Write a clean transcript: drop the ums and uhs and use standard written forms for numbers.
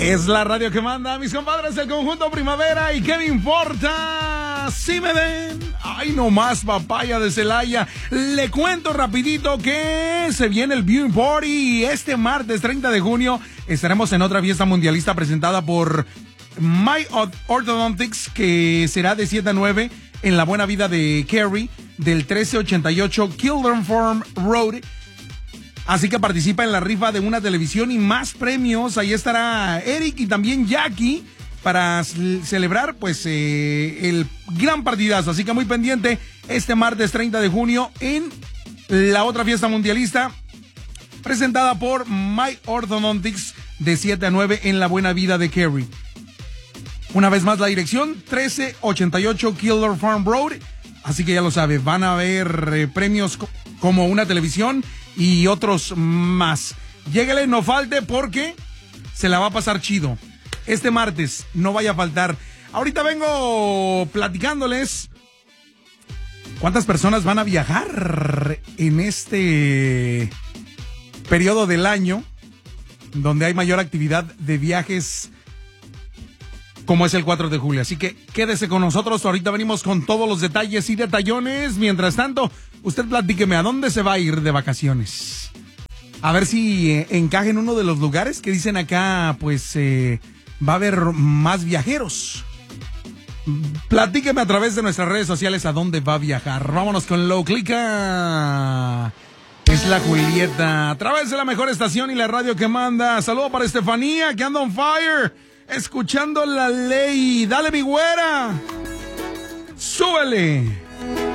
Es la radio que manda, mis compadres del conjunto Primavera. ¿Y qué me importa si me ven? Ay, no más papaya de Celaya. Le cuento rapidito que se viene el Viewing Party y este martes 30 de junio estaremos en otra fiesta mundialista presentada por My Orthodontics, que será de 7 a 9 en la Buena Vida de Cary, del 1388 Children Farm Road. Así que participa en la rifa de una televisión y más premios. Ahí estará Eric y también Jackie para celebrar pues el gran partidazo. Así que muy pendiente este martes 30 de junio en la otra fiesta mundialista presentada por My Orthodontics de 7 a 9 en la Buena Vida de Cary. Una vez más la dirección, 1388 Kildare Farm Road. Así que ya lo sabe, van a haber premios como una televisión y otros más. Lléguele, no falte, porque se la va a pasar chido. Este martes no vaya a faltar. Ahorita vengo platicándoles cuántas personas van a viajar en este periodo del año donde hay mayor actividad de viajes, como es el 4 de julio. Así que quédese con nosotros. Ahorita venimos con todos los detalles y detallones. Mientras tanto, usted platíqueme a dónde se va a ir de vacaciones. A ver si encaja en uno de los lugares que dicen acá, pues va a haber más viajeros. Platíqueme a través de nuestras redes sociales a dónde va a viajar. Vámonos con Low Clica. Es la Julieta. A través de la mejor estación y la radio que manda. Saludo para Estefanía, que anda on fire. Escuchando La Ley. Dale, mi güera. Súbele.